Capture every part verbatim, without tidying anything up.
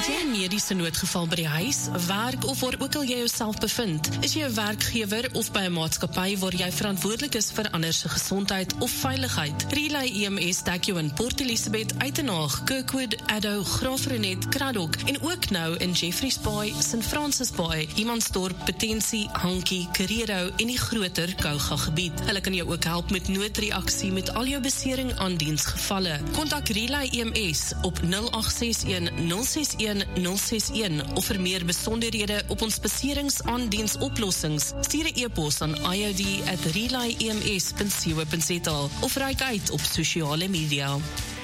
Het jy 'n mediese noodgeval by die huis, werk of waar ook al jy jouself bevind? Is jy 'n werkgewer of by 'n maatskappy waar jy verantwoordelik is vir ander se gesondheid of veiligheid? Relay E M S dek jou in Port Elizabeth, Uitenhaag, Kirkwood, Addo, Graafrenet, Craddock en ook nou in Jeffreys Bay, Saint Francis Bay, Humansdorp, Potensie, Hankie, Karedo en die groter Kouga gebied. Hulle kan jou ook help met noodreaksie met al jou besering aan diensgevalle. Kontak Relay E M S op nul agt ses een nul ses een nul ses een of vir meer besonderhede op ons beseringsaandiensoplossings, stuur 'n e-pos aan i o d at relay e m s dot co dot z a of reik uit op sosiale media.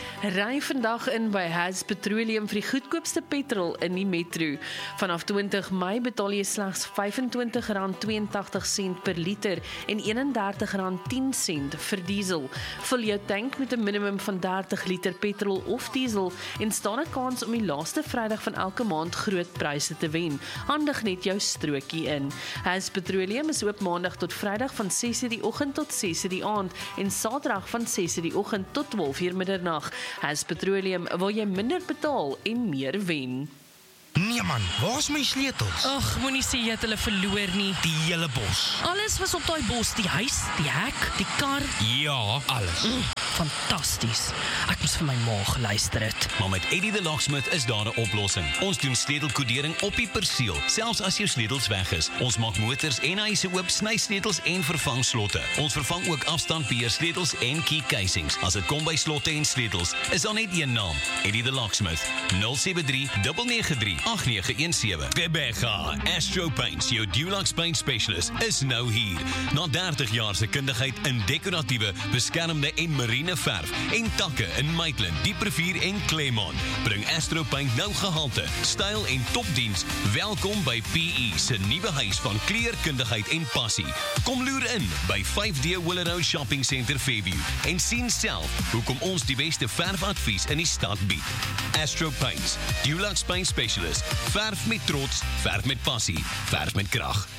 Ry vandag in by Has Petroleum vir die goedkoopste petrol in die metro. Vanaf twintig Mei betaal jy slegs vyf en twintig rand tweeëntagtig sent per liter en een en dertig rand tien sent vir diesel. Vul jou tank met 'n minimum van dertig liter petrol of diesel en staan 'n kans om die laaste Vrydag van elke maand groot pryse te wen. Handig net jou strokie in. Has Petroleum is oop Maandag tot Vrydag van ses uur die oggend tot ses uur die aand en Saterdag van ses uur die oggend tot twaalf uur middernag. Has Petroleum, wil jy minder betaal en meer wen. Nee man, waar is my sleutels? Ag, moenie sê jy het hulle verloor nie. Die hele bos. Alles was op daai bos, die huis, die hek, die kar. Ja, alles. Mm, fantasties. Ek moes vir my ma geluister het. Maar met Eddie the Locksmith is daar 'n oplossing. Ons doen sleutelkodering op die perseel, selfs as jou sleutels weg is. Ons maak motors en huise oop, sny sleutels en vervang slotte. Ons vervang ook afstandbeheer sleutels en key casings. As dit kom by slotte en sleutels, is daar net een naam, Eddie the Locksmith. nul sewe drie nege nege drie agt nege een sewe. Rebecca, Astro Paints, jou Dulux Paint Specialist, is nou hier. Na dertig jaar se kundigheid in dekoratiewe, beskermde en marine verf en takke in Maitland, Dieprivier en Claremont, bring Astro Paint nou gehalte, styl en topdiens. Welkom by P E se nuwe huis van kleurkundigheid en passie. Kom loer in by vyf D Willow Shopping Center Fairview en sien self hoekom ons die beste verfadvies in die stad bied. Astro Paints, Dulux Paint Specialist. Verf met trots, verf met passie, verf met krag.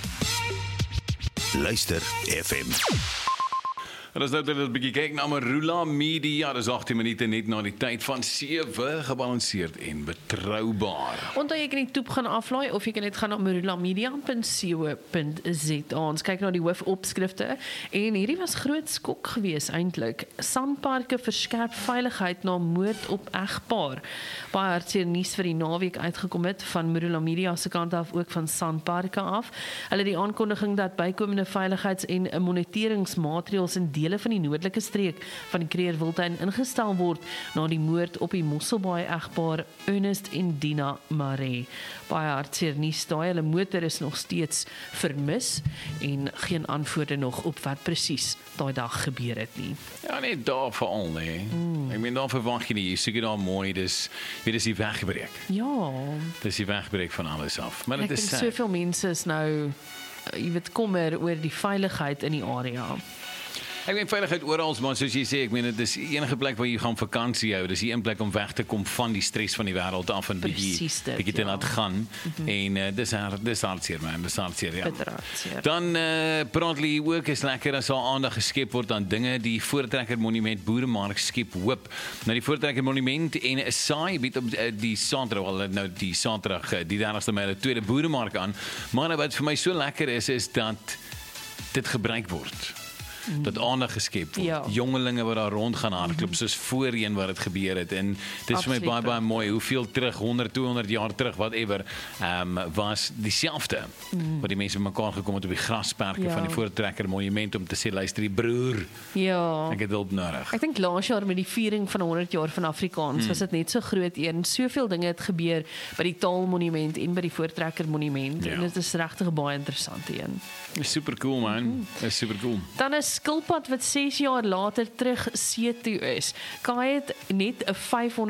Luister F M. En as nou dat ons bietjie kyk na Marula Media, dis agttien minute net na die tyd van sewe, gebalanseerd en betroubaar. Onthou jy kan die toep gaan aflaai of jy kan net gaan na marula media dot co dot z a. Ons kyk na die hoofopskrifte en hierdie was groot skok gewees eintlik. Sandparke verskerp veiligheid na moord op egpaar. Baie hartseer nuus vir die naweek uitgekom het van Marula Media se kant af, ook van Sandparke af. Hulle die aankondiging dat bykomende veiligheids- en moniteringsmaatreëls in dele van die noordelike streek van die Kruger Wildtuin ingestel word na die moord op die Mosselbaai egpaar Ernest en Dina Maree. Baie hartseer nuus daai, hulle motor is nog steeds vermis en geen antwoorde nog op wat presies daai dag gebeur het nie. Ja, net daar veral, nee. Mm. Ek meen, daar verwag jy nie, jy soek jy daar mooi, dis, weet, dis die wegbreek. Ja. Dis die wegbreek van alles af. Maar ek dit is dink soveel mense is nou, jy weet, kommer oor die veiligheid in die area. Ek meen veiligheid oral, maar soos jy sê, ek meen dit is enige plek waar jy gaan vakansie hou, dis die een plek om weg te kom van die stres van die wêreld af en bietjie bietjie te laat gaan. Mm-hmm. En uh, dis haar dis hartseer man, dis hartseer ja. Dan uh, praat hulle ook is lekker as haar aandag geskep word aan dinge. Die Voortrekker Monument Boeremark skep hoop. Nou die Voortrekker Monument en 'n saai bied op uh, die Saterdag, al nou die Saterdag uh, die dertigste Mei, die tweede Boeremark aan. Maar wat vir my so lekker is is dat dit gebruik word. Dat aandag geskep word. Ja. Jongelinge wat daar rond gaan hardloop, soos voorheen wat dit gebeur het. En dit is vir my baie baie mooi. Hoeveel terug, honderd, tweehonderd jaar terug, whatever, um, was dieselfde. Mm. Wat die mense mekaar gekom het op die grasperke ja. van die Voortrekker Monument om te sê, luister die broer. Ja. Ek het hulp nodig. Ek dink laas jaar met die viering van honderd jaar van Afrikaans mm. was dit net so groot een. Soveel dinge het gebeur by die Taalmonument en by die Voortrekker Monument. Ja. En dit is regtig baie interessant een. Super cool man. Mm. Is super cool. Dan is skilpad wat ses jaar later terug see toe is. Kai het net 'n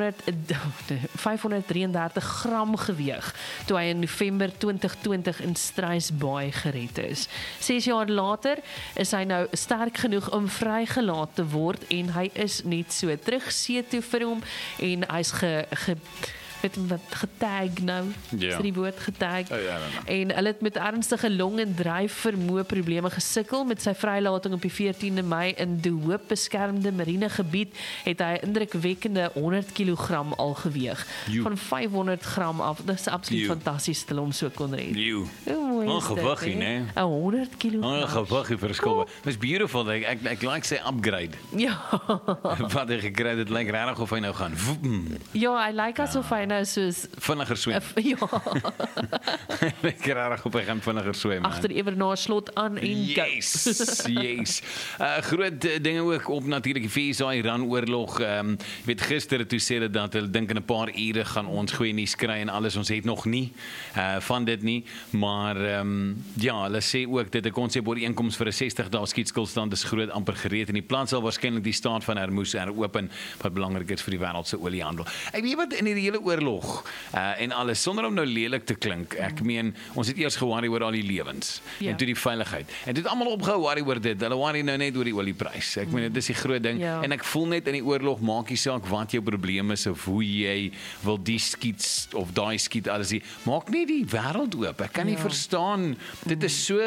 vyfhonderd drieëndertig gram geweeg toe hy in November twintig twintig in Struisbaai gered is. ses jaar later is hy nou sterk genoeg om vrygelaat te word en hy is net so terug see toe vir hom en hy's ge, ge weet wat getag nou, Ja. is die woord getag. Oh, ja, ja, ja. En hulle het met ernstige long- en dryfvermoë probleme gesukkel met sy vrylating op die veertiende Mei in De Hoop beskermde marine gebied het hy 'n indrukwekkende honderd kilogram al geweeg. Joe. Van vyfhonderd gram af. Dit is absoluut Joe. fantasties te hom so kon red. Nieuw. Hoe mooi is dit, Ongewiggie, hè? né? Een honderd kilogram. Ongewiggie verskil. It's beautiful. Ek ek, ek like sy upgrade. Ja. Wat hy gekry het, dit lyk regtig of hy nou gaan woem, Ja, hy lyk asof hy nou soos vinniger swem. ja, Lyk regtig of hy gaan vinniger swem. man. agter Ewenaar slot aan en go. Yes, yes. Uh, groot uh, dinge ook op natuurlik die V S A-Iran oorlog. Ehm um, weet gister toe sê hulle dat hulle dink in 'n paar ure gaan ons goeie nuus kry en alles. Ons het nog nie uh, van dit nie, maar ehm um, ja, hulle sê ook dit 'n konsep ooreenkoms vir 'n sestig dae skietstilstand is groot amper gereed en die plan sal waarskynlik die staat van Hormuz heropen wat belangrik is vir die wêreld se oliehandel. Ek weet wat in hierdie hele oorlog uh, en alles sonder om nou lelik te klink. Ek meen ons het eers ge-worry oor al die lewens Ja. en toe die veiligheid. En dit het almal opgehou worry oor dit. Hulle worry nou net oor die olieprys. Ek meen dit is die groot ding Ja. en ek voel net in die oorlog maak nie saak wat jou probleem is of hoe jy wil die skiet of daai skiet alles nie. Maak nie die wêreld oop. Ek kan nie Ja. verstaan. Dit is so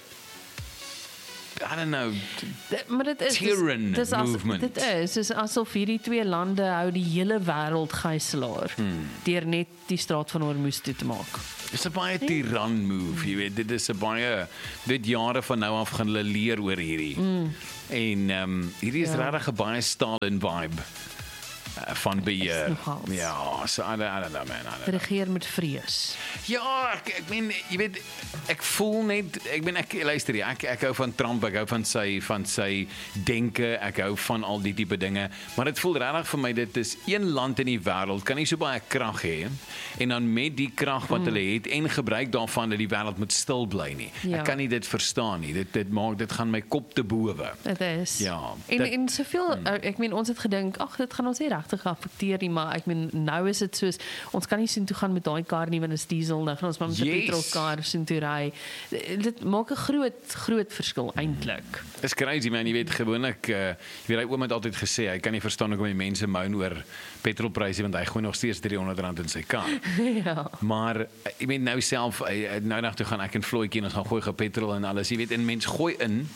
I don't know. Dit- Maar dit is Tyrann dis, dis as, movement. dit is, dis asof hierdie twee lande hou die hele wêreld gijslaar Hmm. deur net die straat van Hormuz toe te maak. Dis 'n baie tiran move, jy weet. Dit is 'n baie dit jare van nou af gaan hulle leer oor hierdie. Mm. En ehm um, hierdie is Ja. regtig 'n baie Stalin vibe uh, van beheer. nogals. Ja, so I don't, I don't know man. I don't know. Regeer met vrees. Ja, ek ek meen jy weet ek voel net ek ben ek luister jy, ek ek hou van Trump, ek hou van sy van sy denke, ek hou van al die tipe dinge, maar dit voel regtig vir my dit is een land in die wêreld kan nie so baie krag hê en dan met die krag wat mm. hulle het en gebruik daarvan dat die wêreld moet stil bly nie. Ja. Ek kan nie dit verstaan nie. Dit dit maak dit gaan my kop te bowe. Dit is. Ja, En dit- en soveel hmm. ek meen ons het gedink, ag dit gaan ons nie regtig affekteer nie, maar ek meen nou is dit soos ons kan nie sien toe gaan met daai kar nie want dit is diesel, nou gaan ons maar met 'n Yes. petrolkar sien toe ry. Dit maak 'n groot groot verskil eintlik. Dis crazy man, jy weet gewoonlik uh, jy weet hy oom het altyd gesê hy kan nie verstaan hoekom die mense moan oor petrolpryse want hy gooi nog steeds driehonderd rand in sy kar. ja. Maar ek weet nou self eh, nou nag toe gaan ek en Floetjie en ons gaan gooi ge petrol en alles. Jy weet en mens gooi in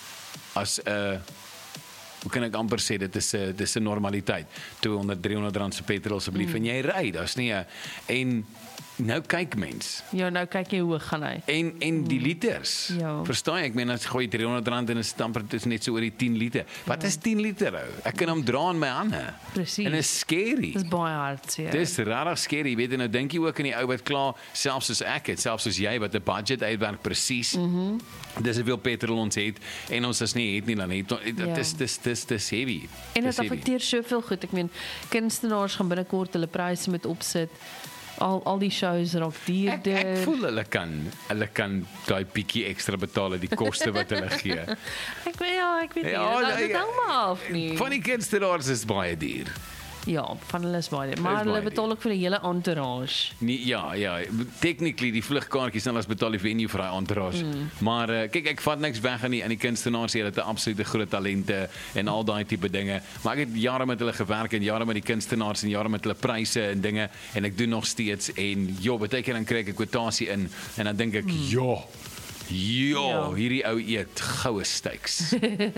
as 'n uh, hoe kan ek amper sê dit is 'n dis 'n normaliteit. tweehonderd driehonderd rand se petrol asseblief mm. en jy ry, daar's nie 'n en nou kyk mens. Ja, nou kyk jy hoe gaan hy. En en die liters. Ja. Verstaan jy? Ek meen as jy gooi driehonderd rand in 'n stamper dit is net so oor die tien liter. Wat is tien liter ou? Ek kan hom dra in my hande. Presies. En dit is scary. Dis baie hartseer. Dis regtig scary, weet jy nou dink jy ook in die ou wat klaar selfs soos ek het, selfs soos jy wat 'n budget uitwerk presies. Mhm. Mm dis hoeveel petrol ons het en ons as nie het nie dan het dit Ja. is dis dis dis heavy. En Dis dit heavy. affekteer soveel goed. Ek meen kunstenaars gaan binnekort hulle pryse met opsit. Al al die shows raak Ek, duurder. ek voel hulle kan hulle kan daai bietjie ekstra betaal uit die koste wat hulle gee. Ek weet ja, ek weet nie. Ja, Ja, ja, dit ja. hou maar af nie. Van die kunstenaars is baie duur. Ja, van hulle is baie. Maar baie hulle duur. betaal ook vir die hele entourage. Nee, ja, ja, technically die vlugkaartjies dan as betaal die venue vir daai entourage. Mm. Maar uh, kyk, ek vat niks weg aan die aan die kunstenaars, hulle het 'n absolute groot talente en al daai tipe dinge. Maar ek het jare met hulle gewerk en jare met die kunstenaars en jare met hulle pryse en dinge en ek doen nog steeds en ja, baie keer dan kry ek 'n kwotasie in en dan dink ek, mm. ja. Ja, Ja. hierdie ou eet goue steaks.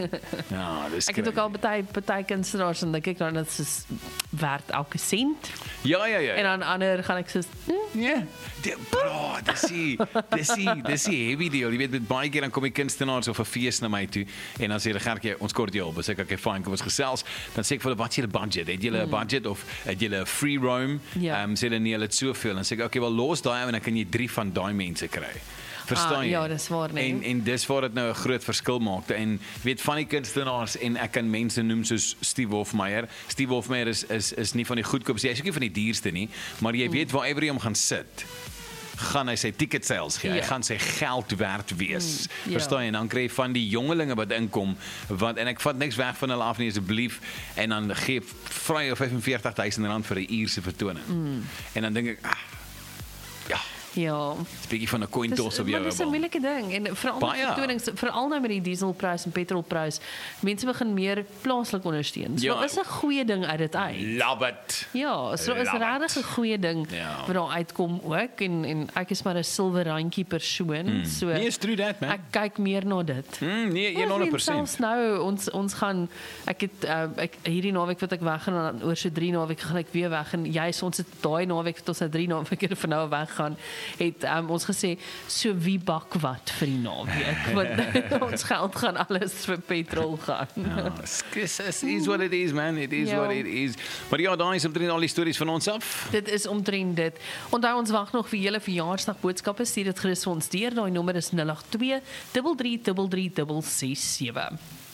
Ja, dis Ek het ook al baie baie kunstenaars en dink ek dan dit is werd elke sent. Ja, ja, ja. En dan ander gaan ek soos hm, Ja, die, bro, dis die, dis die, dis die heavy deal. Jy weet, met baie keer dan kom die kunstenaars of 'n fees na my toe en dan sê hulle, "Gertjie, ons kort jou op." Dan sê ek, "Oké, fine, kom ons gesels." Dan sê ek vir hulle, "Wat is julle budget? Het julle 'n budget of het julle 'n free roam?" Ja. Ehm sê hulle, "Nee, hulle het soveel." Dan sê ek, "Oké, wel los daai ou en dan kan jy drie van daai mense kry." Verstaan Ah, jy? ja, dis waar, nee. En en dis waar dit nou 'n groot verskil maak. En weet van die kunstenaars en ek kan mense noem soos Steve Hofmeyer. Steve Hofmeyer is is is nie van die goedkoopste, hy's ook nie van die duurste nie, maar jy weet waar ever jy hom gaan sit, gaan hy sy ticket sales gee. Hy Ja. gaan sy geld werd wees. Mm, ja. Verstaan jy? En dan kry jy van die jongelinge wat inkom, want en ek vat niks weg van hulle af nie asseblief en dan gee vry of vyf en veertig duisend rand vir 'n uur se vertoning. Mm. En dan dink ek, ah, ja. Ja. Dis 'n bietjie van 'n coin toss op jou. Maar dis 'n moeilike ding en veral met vertonings, veral nou met die dieselprys en petrolprys, mense begin meer plaaslik ondersteun. So ja, is 'n goeie ding uit dit uit. Love it. Ja, so is regtig 'n goeie ding ja. wat daar uitkom ook en en ek is maar 'n silwer randjie persoon, hmm. so nee, is true that, man. Ek kyk meer na dit. Hmm, nee, honderd persent. Selfs nou ons ons gaan ek het uh, ek hierdie naweek wat ek weg gaan en oor so drie naweek gaan ek weer weg en jy's ons het daai naweek wat ons nou drie naweke van nou weg gaan het um, ons gesê so wie bak wat vir die naweek want ons geld gaan alles vir petrol gaan. Ja, it is what it is, man. It is ja. what it is. Maar ja, daar is omtrent al die stories van ons af. Dit is omtrent dit. Onthou ons wag nog vir julle verjaarsdag boodskappe. Stuur dit gerus vir ons deur. Daai nommer is nul agt twee drie drie drie drie ses ses sewe.